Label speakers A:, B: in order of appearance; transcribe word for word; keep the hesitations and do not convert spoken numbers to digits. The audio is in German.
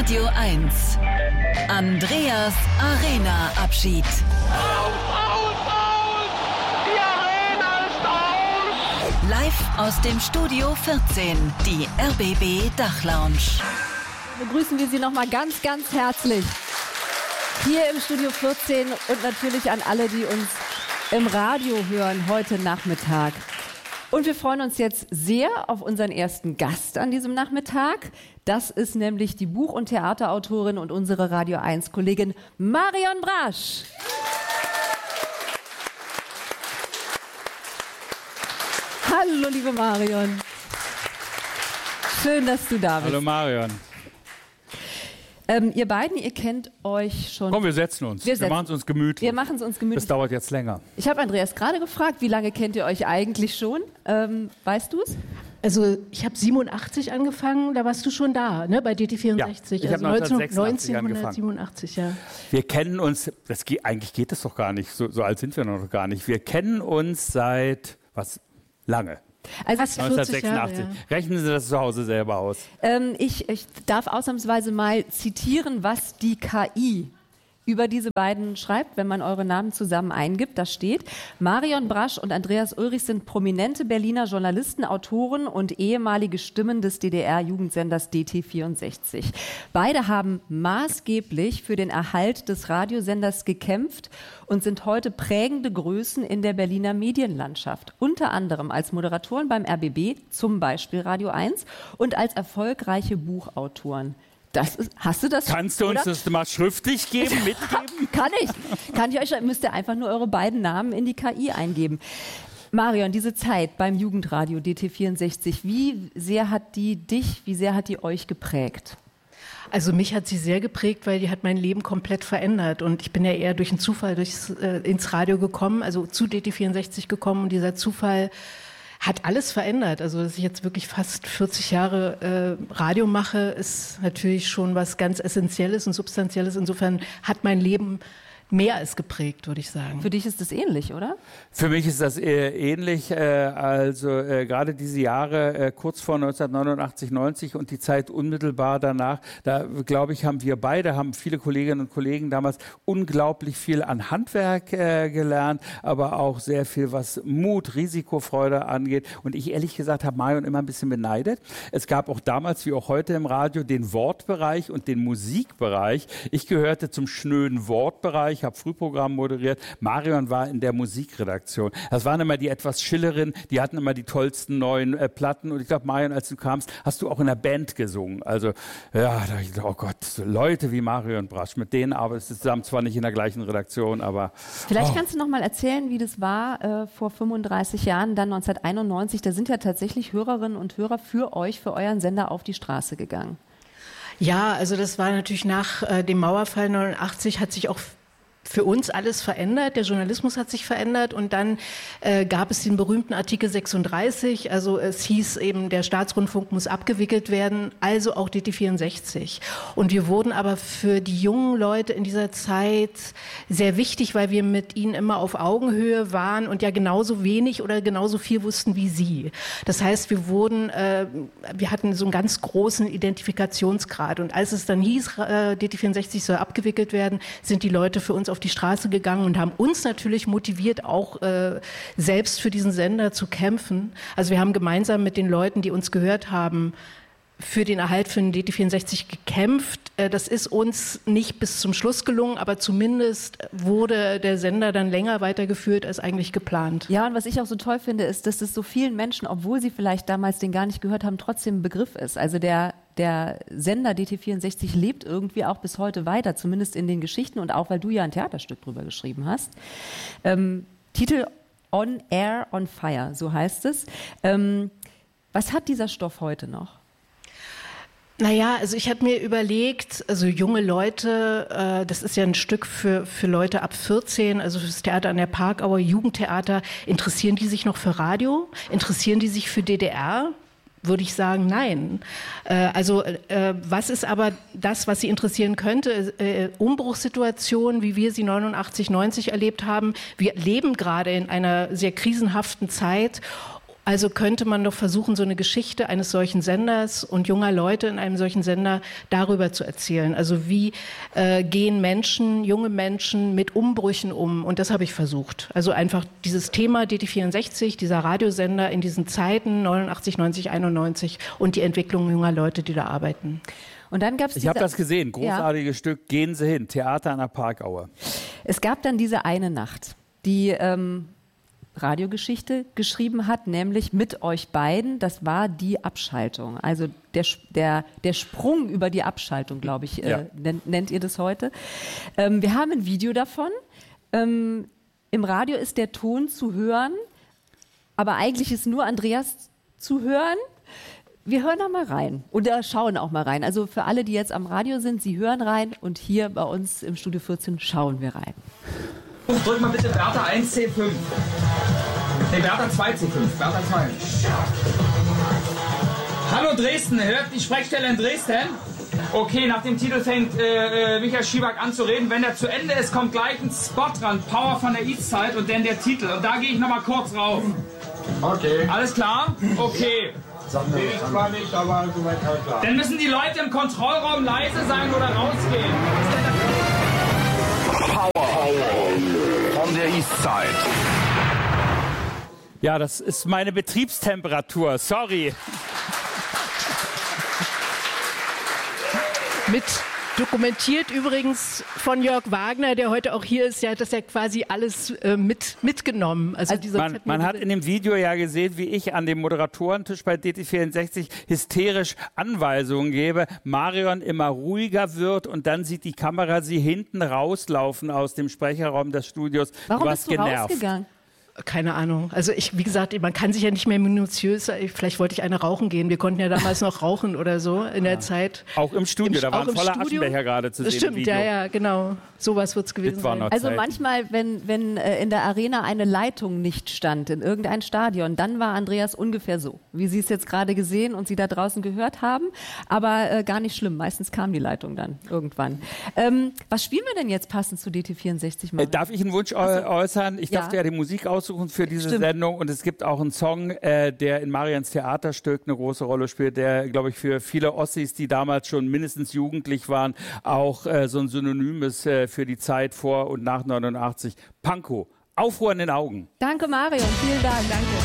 A: Radio eins. Andreas Arena-Abschied.
B: Aus, aus, aus! Die Arena ist aus!
A: Live aus dem Studio vierzehn, die R B B Dachlounge.
C: Begrüßen wir Sie nochmal ganz, ganz herzlich hier im Studio vierzehn und natürlich an alle, die uns im Radio hören heute Nachmittag. Und wir freuen uns jetzt sehr auf unseren ersten Gast an diesem Nachmittag. Das ist nämlich die Buch- und Theaterautorin und unsere Radio eins Kollegin Marion Brasch. Hallo, liebe Marion. Schön, dass du da bist.
D: Hallo Marion.
C: Ähm, ihr beiden, ihr kennt euch schon.
D: Komm, wir setzen uns. Wir,
C: wir
D: machen es uns gemütlich.
C: Wir machen es uns gemütlich.
D: Das dauert jetzt länger.
C: Ich habe Andreas gerade gefragt, wie lange kennt ihr euch eigentlich schon? Ähm, weißt du es?
E: Also ich habe siebenundachtzig angefangen, da warst du schon da, ne, bei D T vierundsechzig.
D: Ja, ich
E: also
D: habe neunzehnhundertsechsundachtzig
E: neunzehnhundertsiebenundachtzig, ja.
D: Wir kennen uns, das geht, eigentlich geht das doch gar nicht, so, so alt sind wir noch gar nicht. Wir kennen uns seit, was, lange.
C: Also
D: neunzehnhundertsechsundachtzig.
E: Jahre, ja.
D: Rechnen Sie das zu Hause selber aus.
C: Ähm, ich, ich darf ausnahmsweise mal zitieren, was die K I über diese beiden schreibt, wenn man eure Namen zusammen eingibt. Da steht: Marion Brasch und Andreas Ulrich sind prominente Berliner Journalisten, Autoren und ehemalige Stimmen des D D R-Jugendsenders D T vierundsechzig. Beide haben maßgeblich für den Erhalt des Radiosenders gekämpft und sind heute prägende Größen in der Berliner Medienlandschaft. Unter anderem als Moderatoren beim R B B, zum Beispiel Radio eins, und als erfolgreiche Buchautoren. Das ist, hast du das?
D: Kannst du uns
C: oder?
D: das mal schriftlich geben, mitgeben?
C: Kann ich. Kann ich euch, müsst ihr einfach nur eure beiden Namen in die K I eingeben. Marion, diese Zeit beim Jugendradio D T vierundsechzig, wie sehr hat die dich, wie sehr hat die euch geprägt?
E: Also mich hat sie sehr geprägt, weil die hat mein Leben komplett verändert. Und ich bin ja eher durch einen Zufall durchs, äh, ins Radio gekommen, also zu D T vierundsechzig gekommen. Und dieser Zufall hat alles verändert. Also dass ich jetzt wirklich fast vierzig Jahre äh, Radio mache, ist natürlich schon was ganz Essentielles und Substanzielles. Insofern hat mein Leben mehr als geprägt, würde ich sagen.
C: Für dich ist das ähnlich, oder?
D: Für mich ist das äh, ähnlich. Äh, also äh, gerade diese Jahre äh, kurz vor neunzehnhundertneunundachtzig, neunzig und die Zeit unmittelbar danach, da glaube ich, haben wir beide, haben viele Kolleginnen und Kollegen damals unglaublich viel an Handwerk äh, gelernt, aber auch sehr viel, was Mut, Risikofreude angeht. Und ich ehrlich gesagt habe Marion immer ein bisschen beneidet. Es gab auch damals, wie auch heute im Radio, den Wortbereich und den Musikbereich. Ich gehörte zum schnöden Wortbereich, habe Frühprogramm moderiert. Marion war in der Musikredaktion. Das waren immer die etwas Schillerinnen, die hatten immer die tollsten neuen äh, Platten. Und ich glaube, Marion, als du kamst, hast du auch in der Band gesungen. Also, ja, da ich, oh Gott, so Leute wie Marion Brasch, mit denen arbeitest du zusammen, zwar nicht in der gleichen Redaktion, aber...
C: Vielleicht
D: oh.
C: kannst du noch mal erzählen, wie das war äh, vor fünfunddreißig Jahren, dann neunzehnhunderteinundneunzig. Da sind ja tatsächlich Hörerinnen und Hörer für euch, für euren Sender auf die Straße gegangen.
E: Ja, also das war natürlich nach äh, dem Mauerfall neunundachtzig, hat sich auch für uns alles verändert, der Journalismus hat sich verändert und dann äh, gab es den berühmten Artikel sechsunddreißig, also es hieß eben, der Staatsrundfunk muss abgewickelt werden, also auch D T vierundsechzig. Und wir wurden aber für die jungen Leute in dieser Zeit sehr wichtig, weil wir mit ihnen immer auf Augenhöhe waren und ja genauso wenig oder genauso viel wussten wie sie. Das heißt, wir wurden, äh, wir hatten so einen ganz großen Identifikationsgrad und als es dann hieß, äh, D T vierundsechzig soll abgewickelt werden, sind die Leute für uns auf die Straße gegangen und haben uns natürlich motiviert, auch äh, selbst für diesen Sender zu kämpfen. Also wir haben gemeinsam mit den Leuten, die uns gehört haben, für den Erhalt für den D T vierundsechzig gekämpft. Äh, das ist uns nicht bis zum Schluss gelungen, aber zumindest wurde der Sender dann länger weitergeführt als eigentlich geplant.
C: Ja, und was ich auch so toll finde, ist, dass es so vielen Menschen, obwohl sie vielleicht damals den gar nicht gehört haben, trotzdem ein Begriff ist. Also der Der Sender D T vierundsechzig lebt irgendwie auch bis heute weiter, zumindest in den Geschichten und auch, weil du ja ein Theaterstück drüber geschrieben hast. Ähm, Titel On Air, on Fire, so heißt es. Ähm, was hat dieser Stoff heute noch?
E: Naja, also ich habe mir überlegt, also junge Leute, äh, das ist ja ein Stück für, für Leute ab vierzehn, also fürs Theater an der Parkauer, Jugendtheater, interessieren die sich noch für Radio? Interessieren die sich für D D R? Würde ich sagen, nein. Äh, also äh, was ist aber das, was Sie interessieren könnte? Äh, Umbruchssituationen, wie wir sie neunundachtzig, neunzig erlebt haben. Wir leben gerade in einer sehr krisenhaften Zeit. Also könnte man doch versuchen, so eine Geschichte eines solchen Senders und junger Leute in einem solchen Sender darüber zu erzählen. Also wie äh, gehen Menschen, junge Menschen mit Umbrüchen um? Und das habe ich versucht. Also einfach dieses Thema D T vierundsechzig, dieser Radiosender in diesen Zeiten, neunundachtzig, neunzig, einundneunzig und die Entwicklung junger Leute, die da arbeiten.
C: Und dann gab's
D: ich habe das gesehen, großartiges ja. Stück, Gehen Sie hin, Theater an der Parkaue.
C: Es gab dann diese eine Nacht, die ähm, Radiogeschichte geschrieben hat, nämlich mit euch beiden. Das war die Abschaltung. Also der, der, der Sprung über die Abschaltung, glaube ich, ja. äh, nennt, nennt ihr das heute. Ähm, wir haben ein Video davon. Ähm, Im Radio ist der Ton zu hören, aber eigentlich ist nur Andreas zu hören. Wir hören da mal rein oder schauen auch mal rein. Also für alle, die jetzt am Radio sind, sie hören rein und hier bei uns im Studio vierzehn schauen wir rein.
F: Drück mal bitte Bertha eins C fünf. Ne, Bertha zwei C fünf. Bertha zwei. Hallo Dresden, hört die Sprechstelle in Dresden? Okay, nach dem Titel fängt äh, Michael Schiebak an zu reden. Wenn der zu Ende ist, kommt gleich ein Spot dran. Power von der Eastside und dann der Titel. Und da gehe ich nochmal kurz rauf. Okay. Alles klar? Okay. Nee, ich zwar nicht, aber soweit klar. Dann müssen die Leute im Kontrollraum leise sein oder rausgehen.
B: Von der Eastside.
D: Ja, das ist meine Betriebstemperatur. Sorry.
E: Mit dokumentiert übrigens von Jörg Wagner, der heute auch hier ist, ja, hat das ja quasi alles äh, mit, mitgenommen. Also
D: also man, man hat in dem Video ja gesehen, wie ich an dem Moderatorentisch bei D T vierundsechzig hysterisch Anweisungen gebe, Marion immer ruhiger wird und dann sieht die Kamera sie hinten rauslaufen aus dem Sprecherraum des Studios.
C: Warum
D: du
C: bist du
D: genervt.
C: rausgegangen?
E: Keine Ahnung. Also ich, wie gesagt, man kann sich ja nicht mehr minutiös, vielleicht wollte ich eine rauchen gehen. Wir konnten ja damals noch rauchen oder so in der ja. Zeit.
D: Auch im Studio, Im, da war ein voller Studio. Aschenbecher gerade zu
E: das
D: sehen
E: stimmt,
D: im Video.
E: ja, ja, genau. Sowas wird es gewesen sein.
C: Also manchmal, wenn, wenn äh, in der Arena eine Leitung nicht stand, in irgendein Stadion, dann war Andreas ungefähr so, wie Sie es jetzt gerade gesehen und Sie da draußen gehört haben. Aber äh, gar nicht schlimm. Meistens kam die Leitung dann irgendwann. Ähm, was spielen wir denn jetzt passend zu D T vierundsechzig?
D: Äh, darf ich einen Wunsch also, äußern? Ich ja. darf ja die Musik aussuchen für diese Stimmt. Sendung und es gibt auch einen Song, äh, der in Marians Theaterstück eine große Rolle spielt, der, glaube ich, für viele Ossis, die damals schon mindestens jugendlich waren, auch äh, so ein Synonym ist äh, für die Zeit vor und nach neunundachtzig. Pankow, Aufruhr in den Augen.
C: Danke, Marion. Vielen Dank. Danke.